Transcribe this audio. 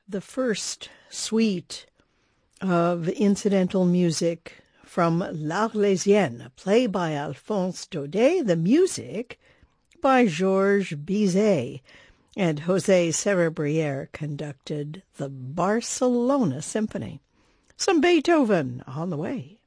The first suite of incidental music from L'Arlésienne, a play by Alphonse Daudet, the music by Georges Bizet, and José Cerebriere conducted the Barcelona Symphony. Some Beethoven on the way.